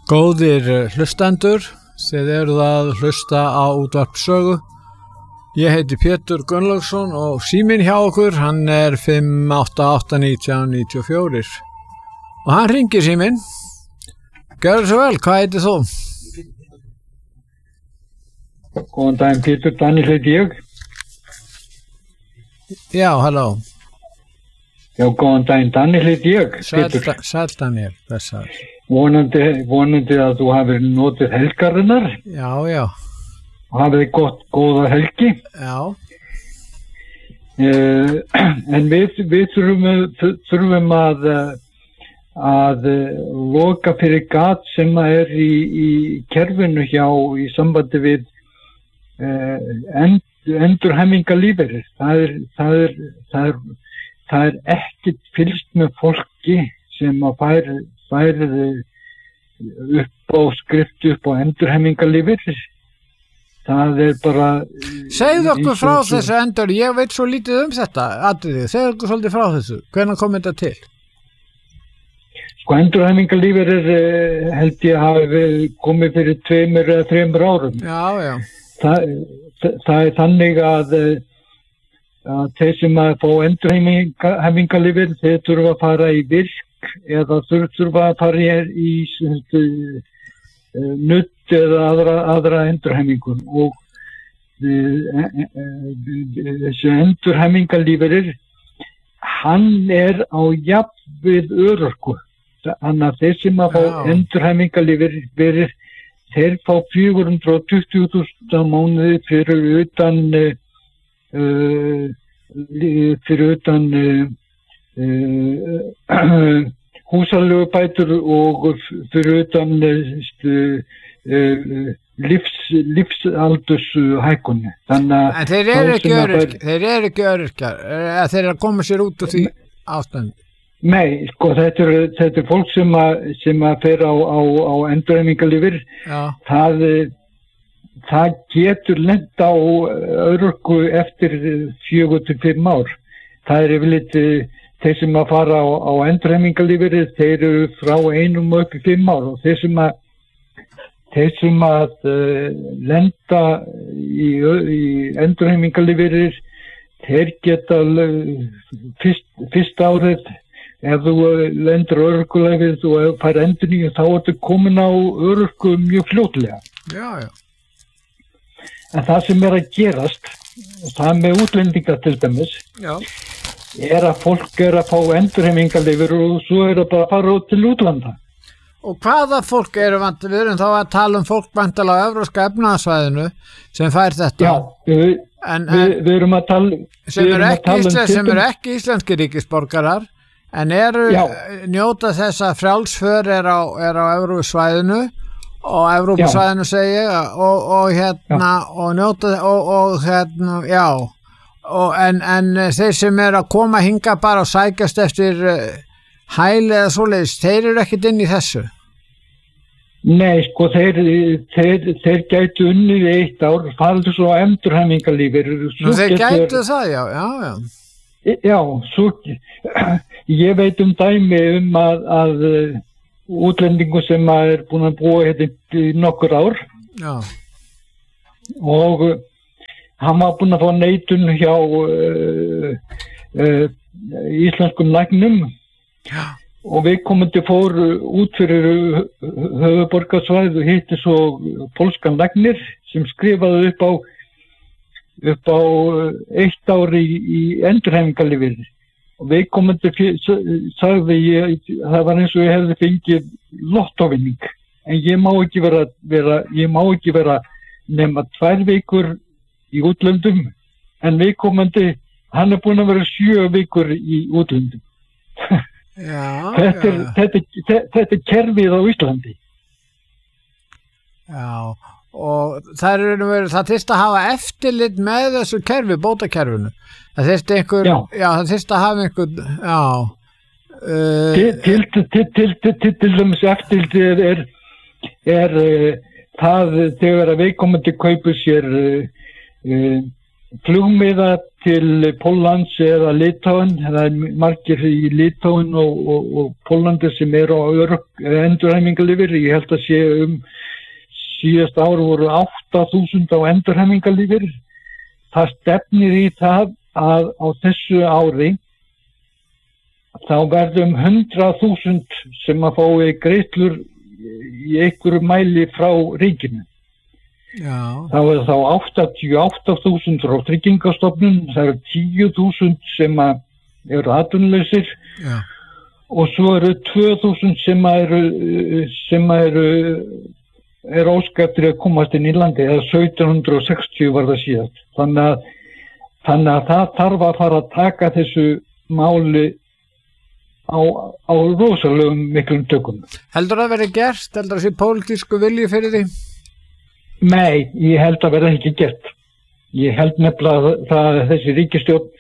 Góðir hlustendur, þið eruð að hlusta á útvarp Sögu. Ég heiti Pétur Gunnlaugsson og síminn hjá okkur, hann er 5881994. Og hann hringir síminn. Gjörðu svo vel, hvað heitir þú? Góðan daginn Pétur, Daniel heiti ég. Já, halló. Já, góðan daginn, Daniel heiti ég, Pétur. Sæll Daniel, þessar. Vonandi að þú hafir notið helgarinnar. Já, já. Og hafið góða helgi. Já. En við þurfum að loka fyrir gat sem er í kerfinu í sambandi við endurhæfingarlífeyrir. Það er ekkert fylgst með fólki sem að færi upp á skrift upp á endurhæfingarlífeyrir. Það er bara... Segðu okkur frá þessu endur, ég veit svo lítið þetta atriði. Segðu okkur svolítið frá þessu. Hvenær kom þetta til? Sko endurhæfingarlífeyrir held ég hafi komið fyrir 2 eða 3 árum. Já, já. Það er þannig að þeir sem að fá endurhæfingarlífeyrir, þeir þurfa að fara í virk eða þurfa að fara í nudd eða aðra endurhæfingun og þessi endurhæfingarlífeyrir hann er á jafn við örorku. Þannig að þeir sem að fá endurhæfingarlífeyrir þeir fá 420.000 á mánuði fyrir utan húsaleigubætur og fyrir utan lífsaldurshækkun. En þeir eru ekki öryrkjar, þeir eru að koma sér út úr því ástandi. Nei, sko þetta er fólk sem að fer á endurhæfingarlífeyri. Það getur lent á örorku eftir 4 til 5 ár. Það er yfirleitt þeir sem að fara á endurhæfingarlífeyri, þeir eru frá 1 og upp í 5 ár og þeir sem að lenda í endurhæfingarlífeyri, þeir geta fyrst árið, ef þú lendur örorkulífeyri og fær endurnýjun, þá ertu komin á örorku mjög fljótlega. Já, já. En það sem er að gerast, það með útlendinga til dæmis, er að fólk er að fá endurhæfingarlífeyri og svo er að bara fara út til útlanda. Og hvaða fólk við erum þá að tala fólk vantilega á Evrópska efnahagssvæðinu sem fær þetta? Já, við erum að tala sem eru ekki íslenski ríkisborgarar en njóta þess að frjálsför er á Evrópsvæðinu og Evrópsvæðinu segi ég og njóta en þeir sem eru að koma hinga bara og sækjast eftir hæli eða svoleiðis, þeir eru ekkert inn í þessu? Nei, sko, þeir gætu unnið í 1 ár, farið svo endurhæfingarlífeyri. Nú, þeir gætu það, já. Já, svo, ég veit dæmi að útlendingu sem er búin að búa hérna í nokkur ár. Já. Og hann var búin að fá neitun hjá íslenskum læknum. Já. Og viðkomandi fór út fyrir höfuðborgarsvæðið og hitti svo pólskan læknir sem skrifaði upp á 1 ár í endurhæfingarlífeyri. Og viðkomandi sagði það var eins og ég hefði fengið lottóvinning. En ég má ekki vera nema 2 vikur í útlöndum, en viðkomandi hann er búin að vera 7 vikur í útlöndum. Já, þetta er kerfið á Íslandi. Já, og það þyrfti að hafa eftirlit með þessu kerfi, bótakerfinu. Það þyrfti það þyrfti að hafa til dæmis eftirlit er það þegar að viðkomandi kaupir sér flugmiða til Póllands eða Litáen, það margir í Litáen og Póllandi sem á endurhæfingarlífeyri. Ég held að sé síðast ár voru 8.000 á endurhæfingarlífeyri. Það stefnir í það að á þessu ári þá verðum 100.000 sem að fái greiðslur í einhverju mæli frá ríkinu. Já. Þá þá 88.000 frá Tryggingastofnun, það 10.000 sem eru atvinnulausir. Já. Og svo eru 2.000 sem eru óskaptir að komast inn í landi, eða 1760 var það síðast. Þannig að það þarf að fara að taka þessu máli á rosalegum miklum tökum. Heldur það verið gert? Heldur það sé pólitísku vilji fyrir því? Nei, ég held að verða ekki gert. Ég held nefnilega að þessi ríkisstjórn,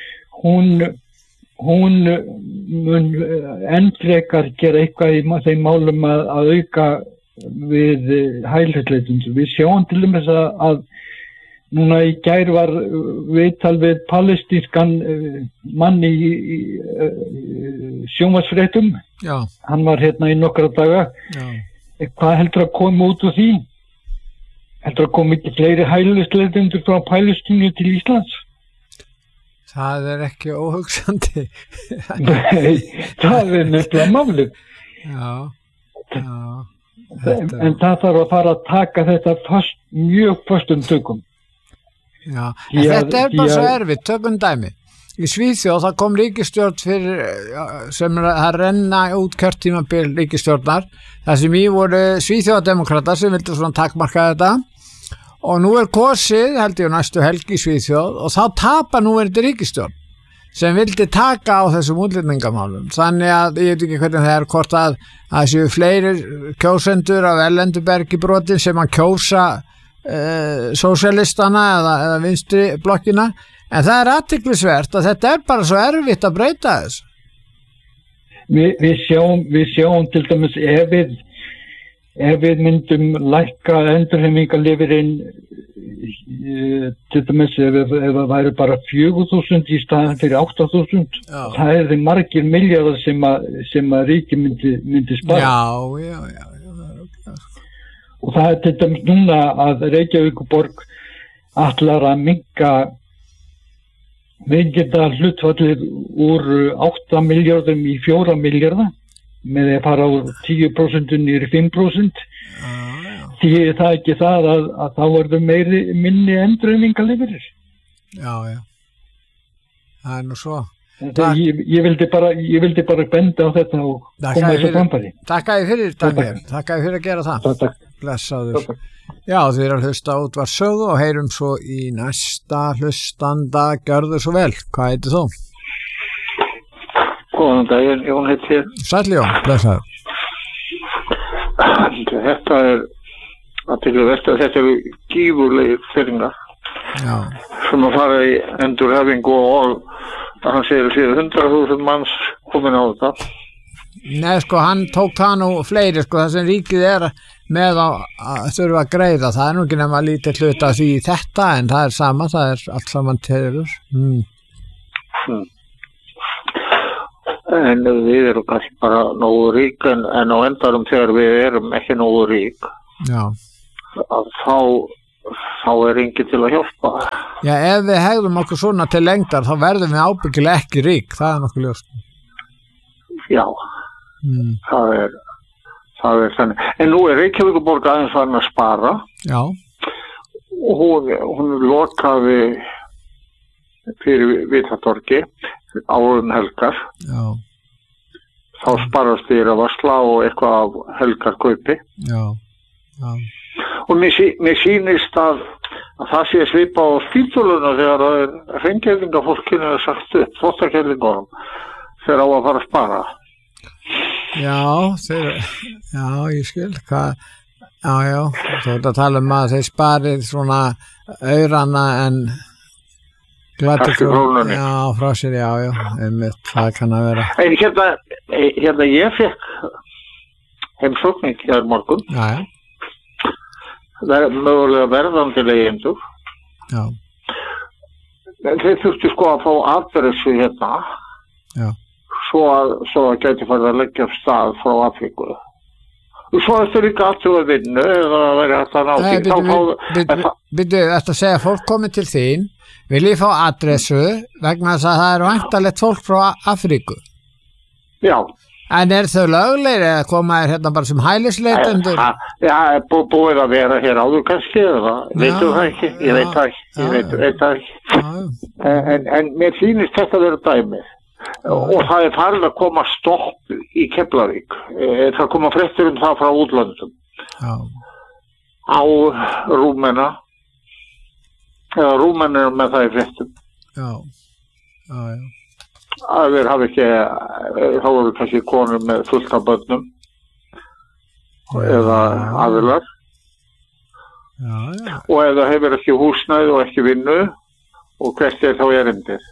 hún mun enn frekar gera eitthvað í þeim málum að auka við hælisleitendur. Við sjáum til dæmis að núna í gær var viðtal við palestínskan mann í sjónvarpsfréttum. Já. Hann var hérna í nokkra daga. Já. Hvað heldur að koma út úr því? Heldur að koma ekki fleiri hælisleitendur frá Palestínu til Íslands? Það ekki óhugsandi. Nei, það nefnilega málið. Já. En það þarf að fara að taka þetta mjög föstum tökum. Já, en þetta bara svo erfitt, tökum dæmi. Í Svíþjóð það kom ríkisstjórn fyrir sem að renna út kjörtímabil ríkisstjórnar, þar sem í voru Svíþjóðademókratar sem vildu svona takmarka þetta, og nú kosið held ég næstu helgi í Svíþjóð og þá tapar núverandi ríkisstjórn sem vildi taka á þessum útlendingamálum. Þannig að ég veit ekki hvernig það hvort að séu fleiri kjósendur af erlendubergi brotin sem að kjósa sósíalistana eða vinstri blokkina, en það athyglisvert að þetta bara svo erfitt að breyta þessu. Við sjáum til dæmis ef við myndum lækka endurhæfingarlífeyrinn, til dæmis ef það væri bara 4.000 í staðan fyrir 8.000, það margir milljarðar sem að ríki myndi spara. Já. Og það til dæmis núna að Reykjavíkurborg ætlar að minnka hlutfallið úr 8 milljörðum í 4 milljarða með að fara úr 10% niður í 5%. Því það ekki það að þá verður minni endurhæfingarlífeyrir. Já. Það nú svo. Ég vildi bara benda á þetta og koma þessu framfæri. Takk að þið fyrir, Daniel. Takk að þið fyrir að gera það. Takk. Blessaður. Já, þið að hlusta á Útvarpssögu og heyrum svo í næsta hlustanda. Gjörðu svo vel. Hvað heitir þú? Góðan daginn, Jón heitir. Sæll Jón, blessaður. Þetta athyglisvert að þetta gífurlegir fyrringar sem að fara í endurhæfingu og hann segir að séu 100.000 manns komin á þetta. Nei, hann tók það nú fleiri, það sem ríkið með að þurfa að greiða, það nú ekki nema lítið hluta því þetta, en það sama, það allt saman telur. En við erum kannski bara nógu rík, en á endanum þegar við erum ekki nógu rík, þá enginn til að hjálpa. Já, ef við hegðum okkur svona til lengdar, þá verðum við ábyggilega ekki rík, það nokkuð ljóst. Já, það þannig. En nú Reykjavíkurborg aðeins farin að spara. Já. Og hún lokaði fyrir Vitatorgi árum helgar. Já. Þá sparast þér að varsla og eitthvað af helgarkaupi. Já. Og mér sýnist að það sé svipa á spítuluna þegar það hreingerðingafólkinu sagt upp, þvottagerðingunum, þegar á að fara að spara. Já, ég skil hvað. Já, þú ert að tala að þeir sparið svona aurana en glættu krónunni. Já, frá sér, einmitt, það kann að vera. En hérna ég fekk heimsókn hér morgun. Já. Það mögulega verðandi leigjendur. Já. þeir þurftu sko að fá adressu hérna svo að gæti farið að leggja af stað frá Afríku. Svo er þetta líka aftur að vinnu eða að vera hægt að ná því. Byrju, þetta segja að fólk komið til þín, viljið fá adressu vegna þess að það eru væntanlegt fólk frá Afríku. Já. En þau löglegir eða koma hérna bara sem hælisleitendur? Já, búið að vera hér áður kannski eða, veitum það ekki, ég veit það ekki. En mér sýnist þetta að vera dæmið. Og það er farið að koma stopp í Keflavík. Það koma fréttir það frá útlöndum á Rúmena eða Rúmenir með það í fréttum að þeir hafi ekki þá voru kannski konur með fullt af börnum eða aðilar og ef það hefur ekki húsnæði og ekki vinnu og hvert þá erindið.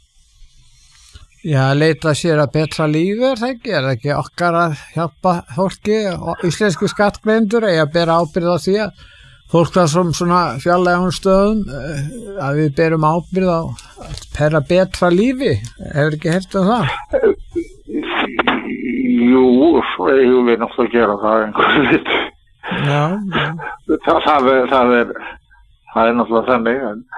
Já, leita sér að betra lífi það ekki okkar að hjálpa fólki og íslensku skattgreyndur eigi að bera ábyrgð á því að fólk það svona fjarlægum stöðum að við berum ábyrgð á að pera betra lífi, hefur ekki heyrt það? Jú, ég vil náttúrulega gera það einhverju lit. Já. Það er náttúrulega þannig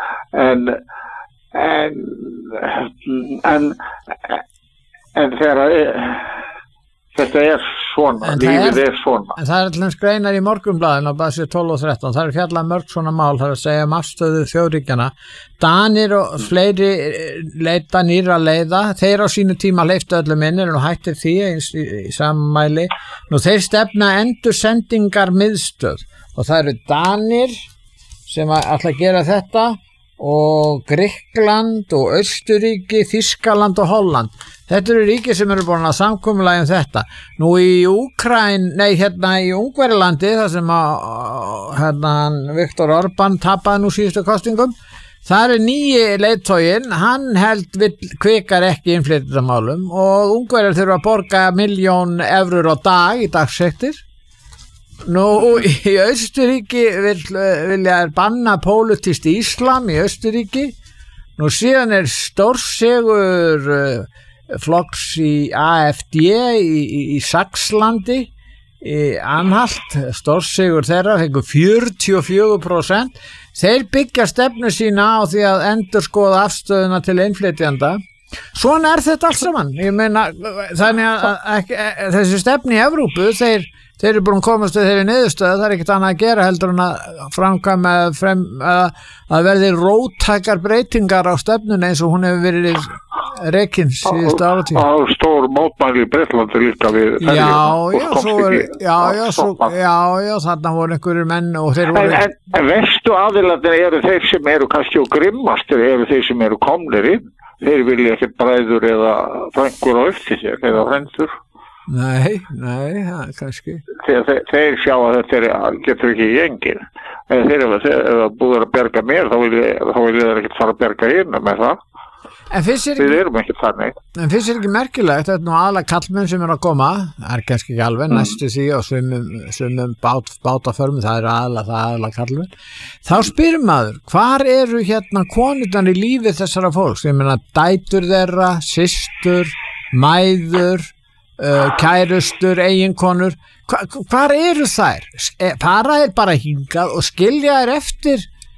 en þegar þetta svona, lífið er svona. En það allans greinar í Morgunblaðinu á blaðsíðu 12 og 13, það fjallað mörg svona mál, það að segja afstöðu þjóðríkjanna. Danir og fleiri leita nýra leiða, þeir á sínu tíma hleyptu öllum inn og hættir því eins í sammæli. Nú þeir stefna endursendingar miðstöð og það eru Danir sem ætla að gera þetta og Grikkland og Austurríki, Þýskaland og Holland. Þetta eru ríki sem eru búin að samkomulagi þetta. Nú í í Ungverjalandi, þar sem Viktor Orbán tapaði nú síðustu kostingum, það er nýji leiðtoginn, hann kvikar ekki innflytjendamálum og Ungverjar þurfa að borga 1.000.000 evrur á dag í dagsektir. Nú í Austurríki vilja banna pólitískt íslam í Austurríki. Nú síðan stórsigur flokks í AFD í Saxlandi í Anhalt, stórsigur þeirra fengu 44%. Þeir byggja stefnu sína á því að endurskoða afstöðuna til innflytjenda. Svona þetta allt saman. Ég meina, þannig að þessi stefni í Evrópu, þeir eru búin að komast við þeirri niðurstöðu, það er ekkert annað að gera heldur en að framkvæma að verði róttækar breytingar á stefnunni eins og hún hefur verið rekin síðustu áratug. Það er stór mótmæli í Bretlandi líka við þarna voru einhverjir menn og þeir voru En vestu aðilarnir eru þeir sem eru kannski og grimmastir eru þeir sem eru komnir inn. Þeir vilja ekkert bræður eða frængur á eftir sér eða frændur. Nei, kannski. Þeir sjá að þetta getur ekki í engin. Ef þeir eru búið að berga mér, þá vil ég ekkert fara að berga inn með það. Við erum ekki þannig. En finnst þér ekki merkilegt, þetta er nú aðalega kallmenn sem eru að koma, það er kannski ekki alveg, næstu því og sumum bátaförmum, það er aðalega kallmenn. Þá spyrir maður, hvar eru hérna konurnar í lífi þessara fólks? Ég meina, dætur þeirra, systur, mæður, kærustur, eiginkonur, hvar eru þær? Fara er bara hingað og skilja þær eftir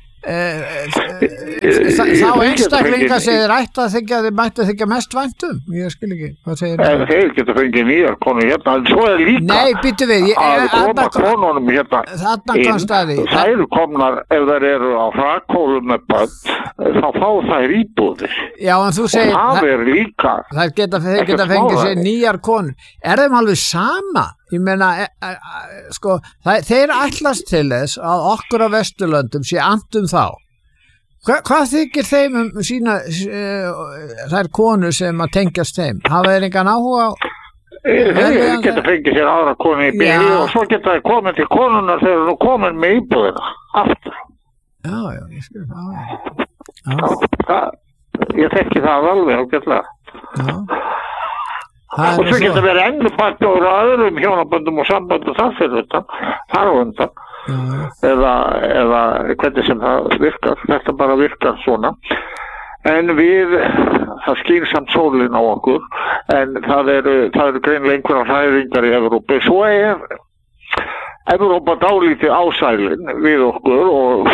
þá einstaklinga sem þeir ætti að þykja mest væntum. Ég skil ekki, hvað segir það? Þeir geta fengið nýjar konur hérna, en svo er líka Nei, býttu við að koma konunum hérna inn, þær komnar ef þær eru á hrakhólum með börn, þá fá þær íbúðir. Já, en þú segir það er líka þeir geta fengið sér nýjar konur. Er þeim alveg sama? Ég meina, sko, þeir ætlast til þess að okkur á Vesturlöndum sé andum þá. Hvað þykir þeim sína þær konur sem að tengjast þeim? Hafa þeir engan áhuga á? Þeir geta fengið sér aðra konu í bíli og svo geta þeir komið til konunar þegar þeir eru komin með íbúðina aftur. Já, ég skil það. Ég þekki það alveg ágætlega. Já. Og svo getur verið englubætti og öðrum hjónaböndum og samböndum það fyrir þetta, þar á undan, eða hvernig sem það virkar, þetta bara virkar svona. En það skín samt sólin á okkur, en það eru greinilega einhverjar hræringar í Evrópu. Svo Evrópa dálítið ásælin við okkur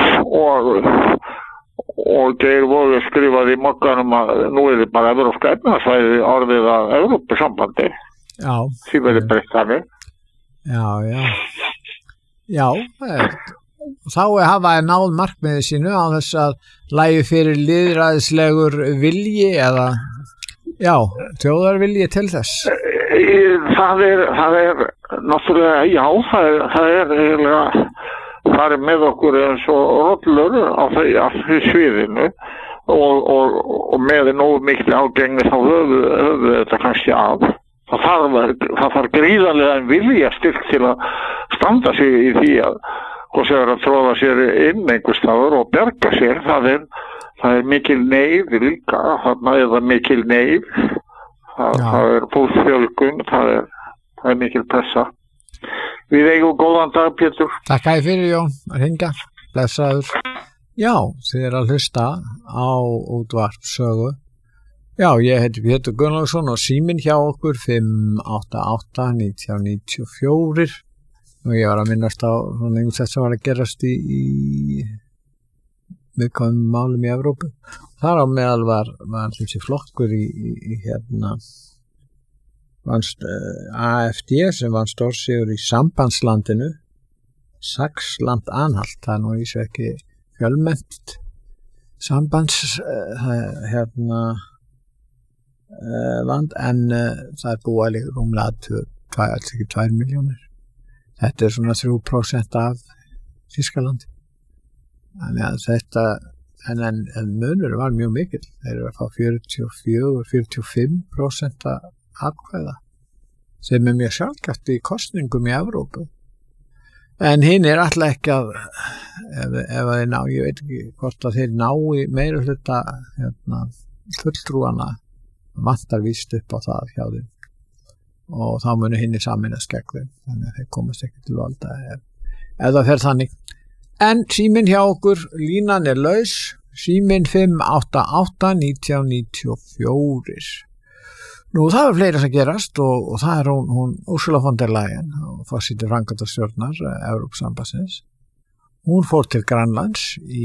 og Geir Vogel skrifaði í Mogganum að nú þið bara Evrópska efnahagssvæði orðið að Evrópusambandi. Já. Því verið breytt þannig. Já, þá hafa náð markmiði sínu á þess að lægi fyrir lýðræðislegur vilji eða, þjóðarvilji til þess. Það er náttúrulega, það er eiginlega farið með okkur eins og rollur á því sviðinu og með nógu miklu ágengni þá höfðu þetta kannski af. Það þarf gríðarlega vilja styrk til að standa sig í því að tróða sér inn einhvers staðar og bjarga sér. Það er mikil neyð líka, eða mikil neyð. Það er fólksfjölgun, það er mikil pressa. Við eigum góðan dag, Pétur. Takk fyrir, Jón, að hringja. Blessaður. Já, þið að hlusta á útvarpssögu. Já, ég heiti Pétur Gunnlaugsson og síminn hjá okkur 588-1994 og ég var að minnast á svona einhvers sem var að gerast í viðkvæmum málum í Evrópu. Þar á meðal var þessi flokkur í AFD sem var stórsigur í sambandslandinu, Saxland-Anhalt, það nú í svo ekki fjölmennt land, en það búa líka rúmlega 2 milljónir. Þetta svona 3% af Þýskalandi. Þannig að en munur var mjög mikill. Þeir eru að fá 44-45% atkvæða sem mjög sjálfgæft í kosningum í Evrópu. En hinn alltaf ekki að ef þeir ná, ég veit ekki hvort að þeir ná í meira hluta fulltrúana vantar víst upp á það hjá þeim og þá munu hinni sameinast gegn þeim, þannig að þeir komast ekki til valda ef það fer þannig. En síminn hjá okkur, línan laus, síminn 588-1994. Nú það fleira sem gerast og það hún Ursula von der Leyen, forseti framkvæmdastjórnar Evrópusambandsins. Hún fór til Grænlands í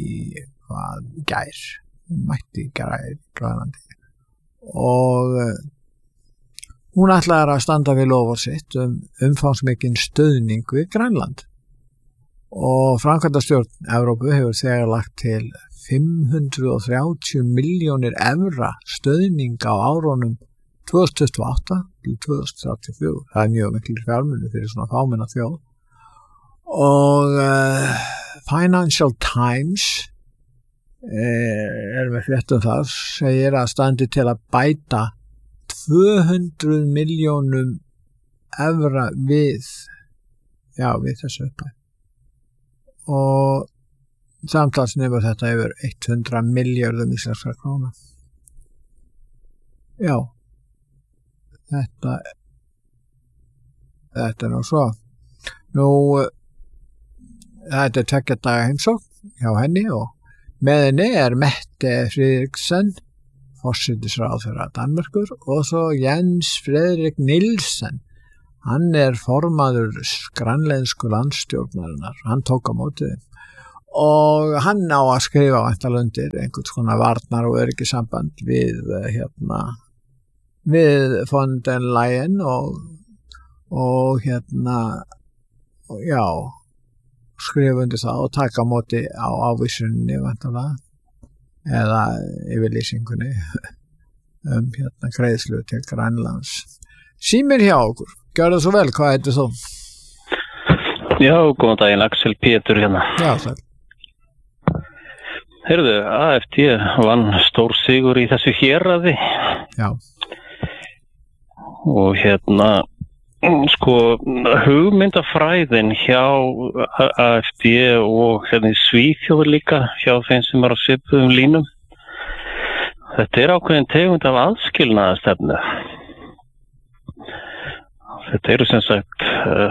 gær, hún mætti í Grænlandi og hún ætlaði að standa við loforð sitt umfangsmikinn stuðning við Grænland og framkvæmdastjórn Evrópu hefur þegar lagt til 530 milljónir evra stuðning á árunum 2028 til 2034. Það mjög miklir fjármunir fyrir svona fámenna þjóð og Financial Times með fréttum það segir að standi til að bæta 200 milljónum evra við þessu upphæð og samtals nefnir þetta yfir 100 milljörðum íslenskra króna. Já, þetta nú svo. Nú, þetta 2 daga heimsókn hjá henni og með henni Mette Frederiksen, forsætisráðherra Danmerkur og svo Jens Frederik Nielsen. Hann formaður grænlensku landstjórnarinnar, hann tók á móti þeim og hann á að skrifa væntanlega undir einhvers konar varnar og öryggissamband við von der Leyen og skrifa undir það og taka á móti á ávísunni væntanlega eða yfirlýsingunni greiðslu til Grænlands. Símir hjá okkur, gjörðu svo vel, hvað heitir þú? Já, góðan daginn, Axel Pétur hérna. Já, það. Heyrðu, AFD vann stór sigur í þessu héraði. Já. Og hugmyndafræðin hjá AFD og í Svíþjóð líka hjá þeim sem á svipuðum línum. Þetta ákveðin tegund af aðskilnaðarstefnu. Þetta eru sem sagt,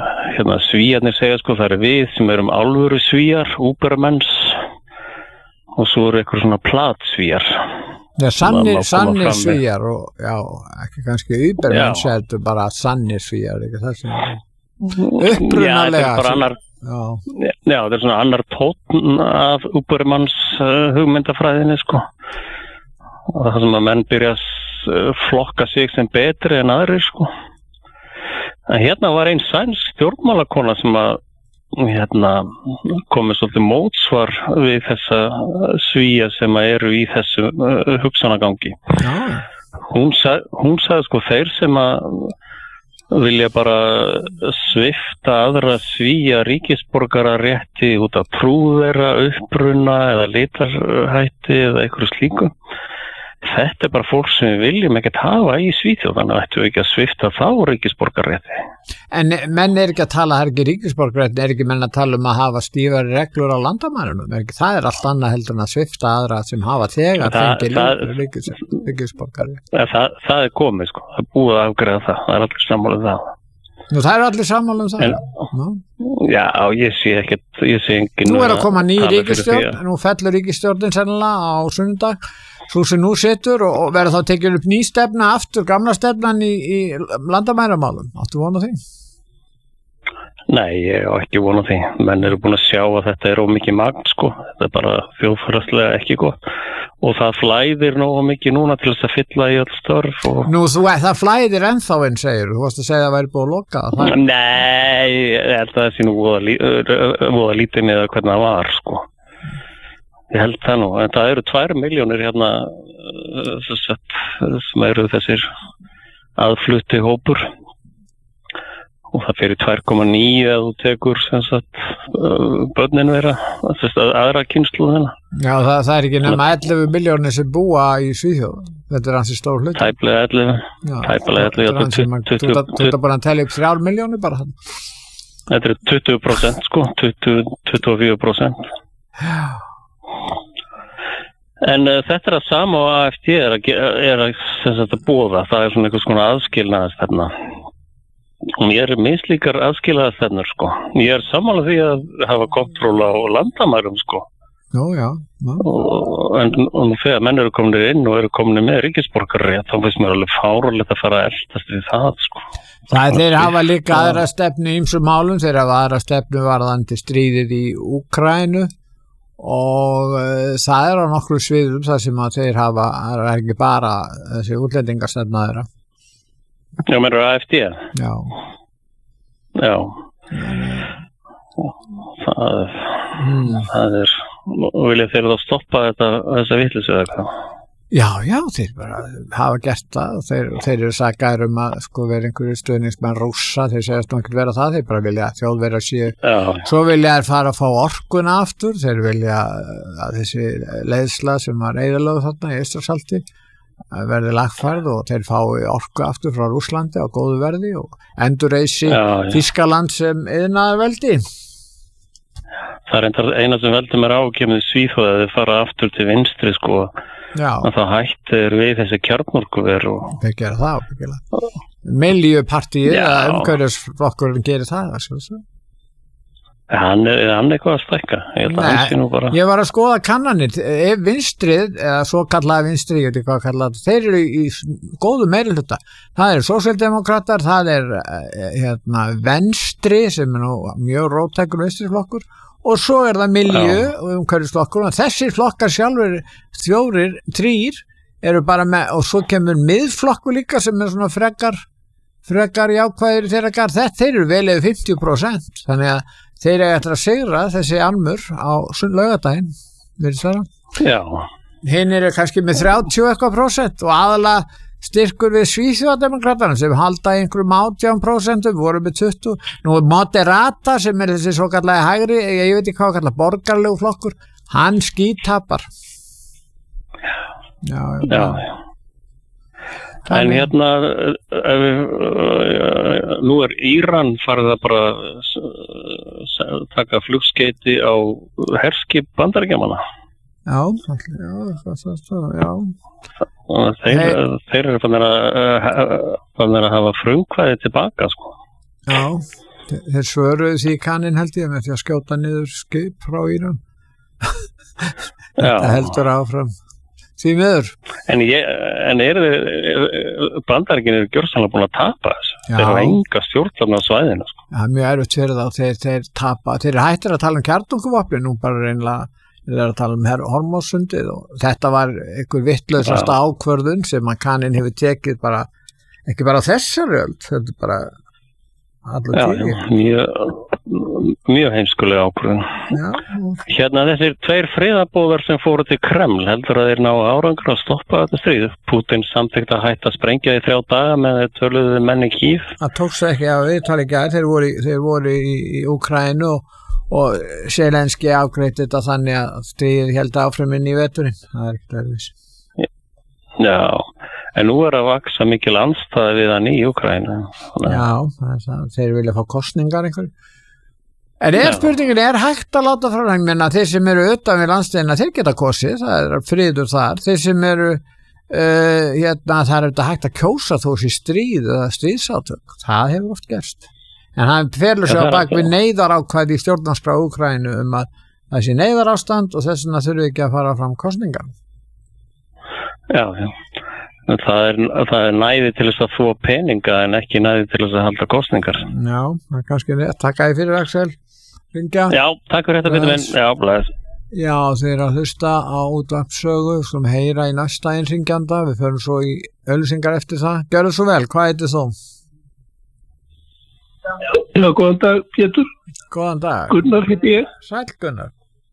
Svíarnir segja það við sem erum alvöru Svíar, úbermenns og svo eru eitthvað svona platsvíjar. Já, sannir svíjar og já, ekki kannski ybermenn heldur bara sannir svíjar, ekki það sem upprunalega. Já, þetta er svona annar tónn af Ubermanns hugmyndafræðinni, sko. Og það sem að menn byrja að flokka sig sem betri en aðrir, sko. En hérna var ein sænsk stjórnmálakona sem að komið svolítið mótsvar við þessa svíja sem eru í þessu hugsanagangi. Hún sagði sko þeir sem að vilja bara svifta aðra svíja ríkisborgara rétti út af trúðera, uppruna eða litarhætti eða eitthvað slíku. Þetta er bara fólk sem við viljum ekkert hafa í Svíþjóð, þannig að ættum við ekki að svifta þá ríkisborgarrétti. En menn er ekki að tala, það er ekki ríkisborgarrétti, er ekki menn að tala um að hafa stífari reglur á landamærunum, það er allt annað heldur en að svifta aðra sem hafa þegar fengið ríkisborgarrétti. Það er komið, sko, það er búið að afgreiða það, það er allir sammála um það. Nú, það er allir sammála um það. Já, ég sé engin. Nú er að koma ný ríkisstjórn, nú fellur ríkisstjórnin sennilega á sunnudag. Svo sem nú situr og verður þá tekið upp ný stefna aftur, gamla stefnan í landamæramálum. Áttu vona því? Nei, ég á ekki vona því. Menn eru búin að sjá að þetta er ómikið magn, sko. Þetta er bara þjóðfélagslega ekki gott. Og það flæðir nógu mikið núna til þess að fylla í öll störf. Nú, það flæðir ennþá einn, segir þú. Þú varst að segja að það væri búið að loka. Nei, ég held að það sé nú voða lítið með hvernig það var, sko. Ég held það nú, en það eru 2 milljónir hérna sem eru þessir aðflutti hópur og það fyrir 2,9 að þú tekur börnin vera, aðra kynslu þennan. Já, það er ekki nema 11 milljónir sem búa í Svíþjóð, þetta er hansi stór hlut. Tæplega 11. Þú ert bara að telja upp 3 milljónir bara hann. Þetta er 20%, sko, 24%. Já. En þetta er að sama á AFD er að boða, það er svona einhvers konar aðskilnaðarstefna. Og mér er mislíkar aðskilnaðarstefnur, sko. Ég er sammála því að hafa kontról á landamærum, sko. Já. En nú þegar menn eru kominir inn og eru kominir með ríkisborgarrétt, þá finnst mér alveg fáránlegt að fara að eltast við það, sko. Það þeir hafa líka aðra stefnu í ýmsum málum, þeir hafa aðra stefnu varðandi stríðið í Úkraínu. Og það er á nokkru sviðum það sem að þeir hafa, það er ekki bara þessi útlendingarstefna þeirra. Já, menn eru AFD? Já. Það er, vilja þeir þá stoppa þessa vitleysu eða eitthvað? Já, þeir bara hafa gert það og þeir eru sakaðir að sko vera einhverju stuðningsmenn Rússa, þeir segjast nú ekki vera það, þeir bara vilja að Þjóðverjar séu, svo vilja þeir fara að fá orkuna aftur, þeir vilja að þessi leiðsla sem var eyðilögð þarna í Eystrasalti verði lagfærð og þeir fái orku aftur frá Rússlandi á góðu verði og endurreisi Þýskaland sem iðnaðarveldi. Það er eina sem veldur mér ákemur í Svíþjóð að þeir fara aftur til vinstri, sko. Að það hættir við þessi kjarnorkuver og... Þeir gera það ábyggilega. Miljöpartíið, umhverfisflokkurinn gerir það, svo. Hann er eitthvað að stækka. Ég var að skoða kannanir. Ef vinstrið, eða svo kallaði vinstrið, ég veit ekki hvað kallaði, þeir eru í góðu meirihluta. Það eru sósíaldemókratar, það er venstri, sem er nú mjög róttækur vinstriflokkur, og svo er það miljö og umhverfisflokkur og þessir flokkar sjálfur 3 eru bara með, og svo kemur miðflokkur líka sem er svona frekar jákvæðir þeirra garð, þeir eru vel eða 50%, þannig að þeir eru eftir að sigra þessi almur á laugardaginn, virðist það? Já. Hinn eru kannski með 30% og aðalega styrkur við Svíþjóðardemókratana sem halda einhverjum 18%, voru með 20%. Nú er Moderata sem er þessi svo kallaði hægri, ég veit ekki hvað kallað borgarlegu flokkur, hann skítapar. Já. En hérna, nú er Íran farið að bara taka flugskeyti á herskip Bandaríkjamanna. Já. Þeir eru fannir að hafa frumkvæði tilbaka, sko. Já, þeir svöruðu því í kannin held ég með því að skjóta niður skip frá Íran. Þetta heldur áfram því miður. En Bandaríkin eru gjörsamlega búin að tapa þessu. Þeir hafa enga stjórn á svæðinu. Sko. Já, mjög erfitt fyrir þá. Þeir tapa. Þeir eru hættir að tala kjarnorkuvopni, nú bara reynilega þeir eru að tala Hormóssundið og þetta var einhver vittlausasta ákvörðun sem að kaninn hefur tekið bara, ekki bara þessari öld, þetta er bara allar tíu. Mjög heimskulega ákvörðun. Hérna þessir 2 friðarbúðar sem fóru til Kreml, heldur að þeir ná árangur að stoppa þetta stríð. Putin samþykkt að hætta að sprengja í 3 daga með þeir töluðu menn í Kýv. Það tókst ekki að viðtali gær, þeir voru í Úkraínu og Zelenski afgreitt þetta þannig að stríðið héldi áfram inn í veturinn. Það er ekkert erfis. Já, en nú að vaksa mikil andstæða við hann í Úkraínu. Já, þeir vilja fá kosningar einhverju. En spurningin hægt að láta frá menna þeir sem eru utan við landstegina, þeir geta kosið, það er friður þar. Þeir sem eru það er hægt að kjósa þó sér stríð eða stríðsátök, það hefur oft gerst. En hann felur sig á bak við neyðarákvæði í stjórnarskrá Úkraínu að það sé neyðarástand og þess vegna þurfi ekki að fara fram kosningar. Já. Það er næði til þess að þvo peninga en ekki næði til þess að halda kosningar. Já, það er kannski rétt. Takk að þið fyrir, Axel. Ringja. Já, takk fyrir þetta, Pétur minn. Já, blæs. Já, þeir eru að hlusta á útvarpssögu sem heyra í næsta einhringjanda. Við förum svo í auglýsingar eftir það. Gjörðu svo vel, hvað heitir þú? Já, góðan dag, Pétur. Góðan dag. Gunnar heiti ég. Sæll, Gunnar.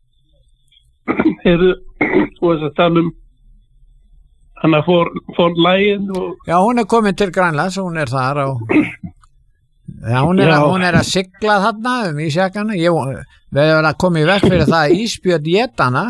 Þú veist að tala hann að fór lægin og... Já, hún er komin til Grænlands, hún er þar á... Já, hún er að sigla þarna ísjakana. Við erum að koma í veg fyrir það að ísbjörn étana.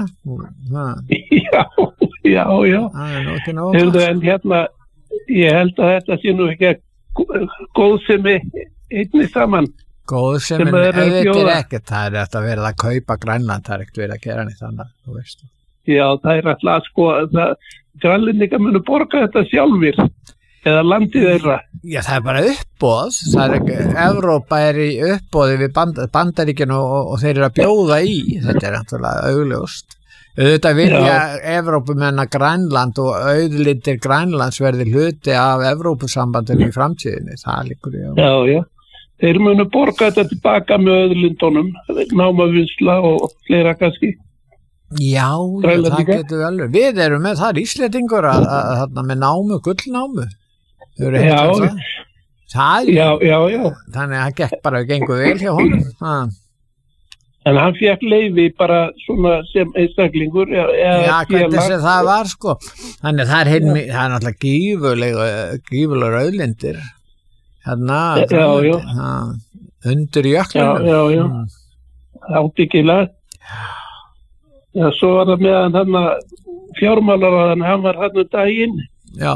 Já. En hérna, ég held að þetta sé nú ekki góðsemi einni saman. Góðsemi, auðvitað ekkert. Það er þetta verið að kaupa Grænland, það er ekkert verið að gera nýtt þannig, þú veist. Já, það er alltaf sko Grænlendingar munu borga þetta sjálfir eða landið þeirra. Já, það er bara uppboð. Evrópa er í uppboði við Bandaríkinu og þeir eru að bjóða í. Þetta er náttúrulega augljóst. Auðvitað vilja Evrópumenn að Grænland og auðlindir Grænlands verði hluti af Evrópusambandinu í framtíðinni. Það liggur í. Já. Þeir munu borga þetta tilbaka með auðlindunum, námavinnsla og fleira kannski. Já, það getur vel. Við erum með það Íslendingur að með námu, gullnámu. Já. Þannig að það gekk bara gengur vel hjá honum. En hann fékk leyfi bara svona sem einstaklingur. Já, hvernig sem það var sko. Þannig að það er náttúrulega gífulegur auðlindir. Undir jöklinum. Já. Ábyggilega. Já, svo var það meðan hann fjármálaráðan, hann var hann daginn. Já.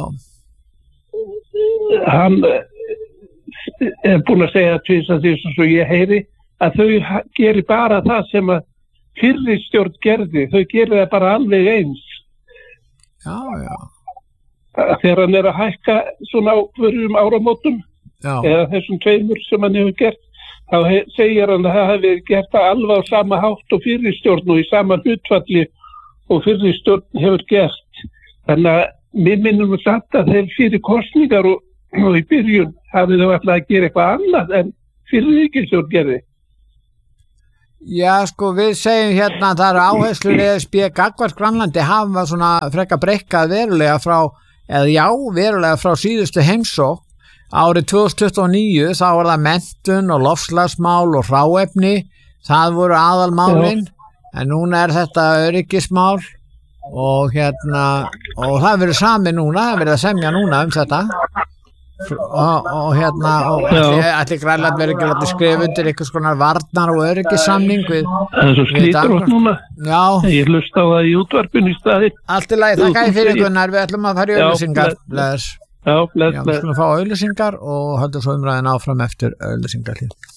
Hann er búin að segja tvisvar því svo ég heyri að þau gerir bara það sem að fyrri stjórn gerði. Þau gerir það bara alveg eins. Já. Þegar hann er að hækka svona ákvörðum áramótum eða þessum 2 sem hann hefur gert. Þá segir hann að það hefði gert það alveg á sama hátt og fyrirstjórn og í sama hlutfalli og fyrirstjórn hefur gert. Þannig að mér minnum samt að þeir fyrir kosningar og í byrjun hafið þau alltaf að gera eitthvað annað en fyrir ríkisstjórn gerði. Já, sko, við segjum hérna að það eru áherslur ESB gagnvart Grænlandi hafa svona frekar breikkað verulega frá síðustu heimsókn. Árið 2029 þá var það menntun og loftslagsmál og hráefni, það voru aðalmálin, en núna er þetta öryggismál og það verður sami núna, það verður að semja núna þetta og allir Grænland verður ekki látið skrifa undir einhvers konar varnar og öryggissamning við það er svo slítur átt núna. Já. Ég hlusta á það í útvarpinu í staði. Allt í lagi, þakka fyrir Gunnar, við ætlum að fara í auglýsingar. Já, við skulum fá auglýsingar og höldum svo umræðin áfram eftir auglýsingarhlið.